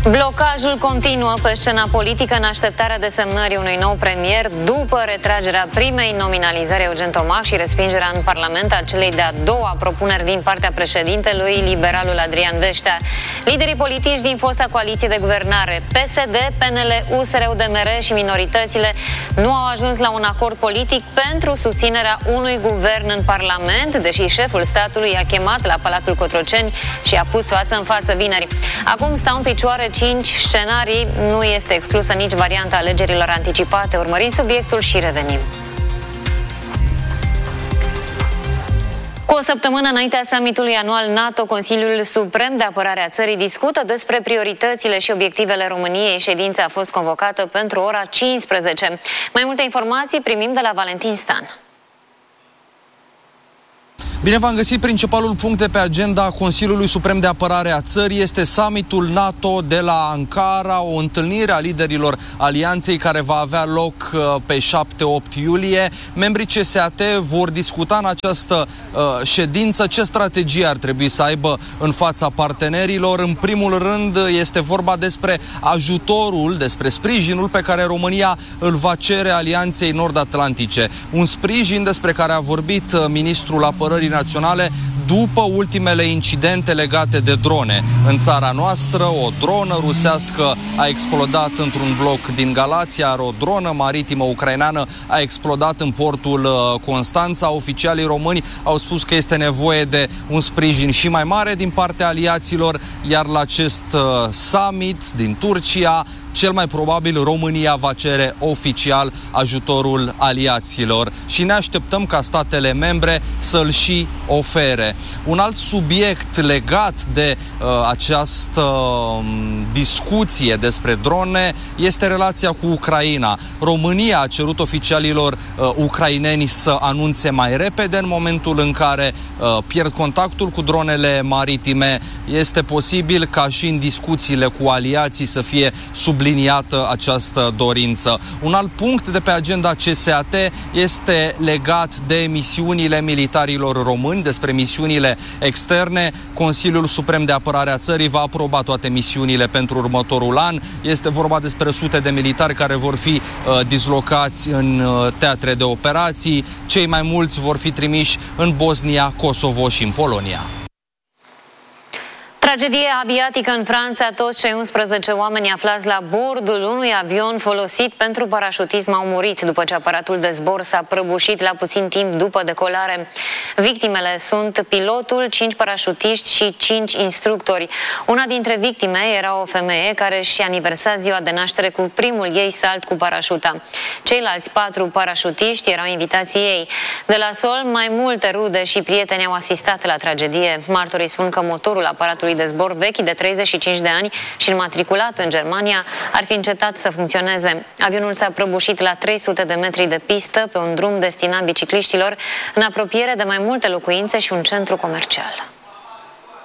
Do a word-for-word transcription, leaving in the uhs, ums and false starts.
Blocajul continuă pe scena politică în așteptarea desemnării unui nou premier după retragerea primei nominalizări Eugen Tomac și respingerea în Parlament a celei de-a doua propuneri din partea președintelui, liberalul Adrian Veștea. Liderii politici din fosta coaliție de guvernare, P S D, P N L, U S R, U D M R și minoritățile nu au ajuns la un acord politic pentru susținerea unui guvern în Parlament, deși șeful statului i-a chemat la Palatul Cotroceni și a pus față în față vineri. Acum stau în picioare cinci scenarii, nu este exclusă nici varianta alegerilor anticipate. Urmărim subiectul și revenim. Cu o săptămână înaintea summitului anual NATO, Consiliul Suprem de Apărare a țării discută despre prioritățile și obiectivele României. Ședința a fost convocată pentru ora cincisprezece. Mai multe informații primim de la Valentin Stan. Bine v-am găsit! Principalul punct de pe agenda Consiliului Suprem de Apărare a țării este summitul NATO de la Ankara, o întâlnire a liderilor alianței care va avea loc pe șapte opt iulie. Membrii C S A T vor discuta în această uh, ședință ce strategie ar trebui să aibă în fața partenerilor. În primul rând este vorba despre ajutorul, despre sprijinul pe care România îl va cere alianței nord-atlantice. Un sprijin despre care a vorbit uh, ministrul apărării naționale după ultimele incidente legate de drone. În țara noastră, o dronă rusească a explodat într-un bloc din Galați, iar o dronă maritimă ucraineană a explodat în portul Constanța. Oficialii români au spus că este nevoie de un sprijin și mai mare din partea aliaților, iar la acest summit din Turcia, cel mai probabil România va cere oficial ajutorul aliaților și ne așteptăm ca statele membre să-l și ofere. Un alt subiect legat de uh, această um, discuție despre drone este relația cu Ucraina. România a cerut oficialilor uh, ucraineni să anunțe mai repede în momentul în care uh, pierd contactul cu dronele maritime. Este posibil ca și în discuțiile cu aliații să fie subliniată această dorință. Un alt punct de pe agenda C S A T este legat de misiunile militarilor români, despre misiunile externe. Consiliul Suprem de Apărare a țării va aproba toate misiunile pentru următorul an. Este vorba despre sute de militari care vor fi uh, dislocați în uh, teatre de operații. Cei mai mulți vor fi trimiși în Bosnia, Kosovo și în Polonia. Tragedie aviatică în Franța. Toți cei unsprezece oameni aflați la bordul unui avion folosit pentru parașutism au murit după ce aparatul de zbor s-a prăbușit la puțin timp după decolare. Victimele sunt pilotul, cinci parașutiști și cinci instructori. Una dintre victime era o femeie care și aniversa ziua de naștere cu primul ei salt cu parașuta. Ceilalți patru parașutiști erau invitații ei. De la sol, mai multe rude și prieteni au asistat la tragedie. Martorii spun că motorul aparatului de zbor vechi de treizeci și cinci de ani și înmatriculat în Germania ar fi încetat să funcționeze. Avionul s-a prăbușit la trei sute de metri de pistă pe un drum destinat bicicliștilor în apropiere de mai multe locuințe și un centru comercial.